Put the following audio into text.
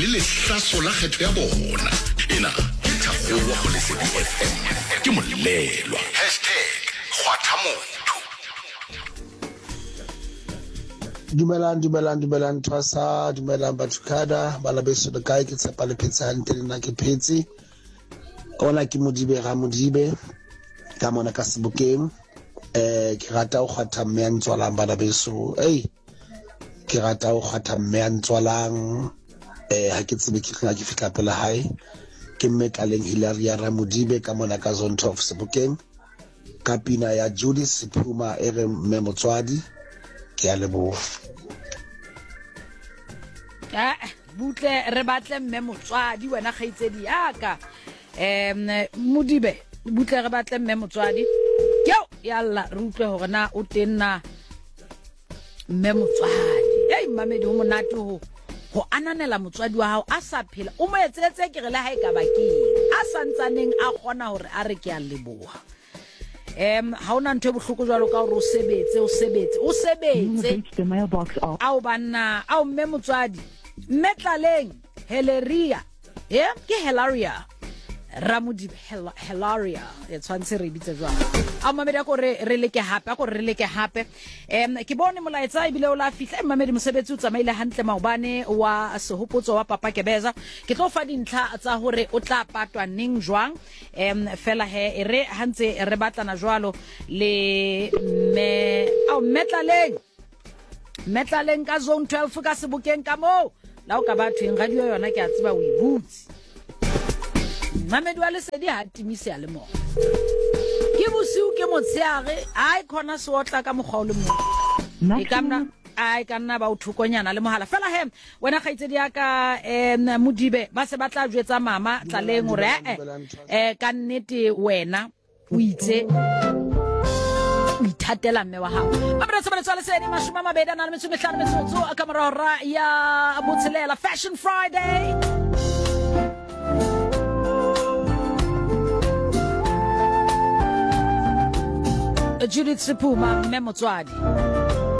le hlaso la kgetho ya bona. Ena ke Thakgoa go Lesedi FM. Ke Molelwa #kgwathamotho. Dumelang Twasa, dumelang Batukada, balabeso de kae ke tshepa le phetse hantle le nna ke phetse. Ona ke Modibe ga Modibe ka mona ka Sebokeng. Ke rata o kgwatha mme a ntswalang balabeso. Ke rata o kgwatha mme a ntswalang. Ha ke tsebe ke tla ke fitla pele hae. Ke mme Kaleng Hilaria ra Modibe ka mona ka Zone 12 Sebokeng. Ka pina ya Judy Siphuma re mme Motswadi. Ke a leboha. Butle re batle mme Motswadi wena kgaitsedi yaka. Modibe butle re batle mme Motswadi. Yo yalla re utlwe hore na o tenna mme Motswadi. Mamedi ho monate ho ananela motswadi wa hao a sa phela. O mo etsetse ke re le ha e ka bakeng a santsaneng a kgona hore a re ke a leboha. Ha ona ntwe bohloko jwalo ka hore o sebetse ao banna ao mme Motswadi Metlaleng Heleria ke Hilaria Ramodibe Hilaria tshwantse re bitse jwang a mamedi a go re leke hape ke bone molaetsa e bile o la fihla mamedi mosebetsi o tsamaile hantle maobane wa sehopotso wa Papa Kebeza ke tlo fa dintlha tsa hore o tla patwa ning jwang fela he re hantse re batlana jwalo le Metlaleng ka Zone 12 ka Sebokeng ka mo la o ka batho radio yona ke a tseba o ibutsi Mamedi wa Lesedi ha timise le mo ke bosiu ke motsheare ai khona se otla ka mogwa o le mo e ka nna ba o thukonyana le mohala fela he wena kgaitsedi ya ka Modibe ba se batla jwetsa mama Tlaleng hore ka nnete wena o itse ithatela mme wa hao ba se ba Lesedi mashuma mabedi na le metso metsotso a kamera ya Botshelela Fashion Friday. Judith Siphuma mme Motswadi